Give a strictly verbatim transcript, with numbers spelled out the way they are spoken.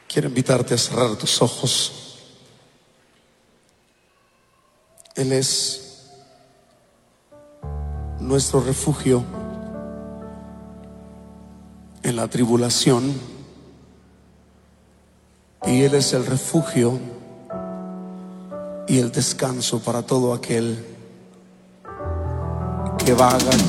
Quiero invitarte a cerrar tus ojos. Él es nuestro refugio en la tribulación, y Él es el refugio y el descanso para todo aquel que vaga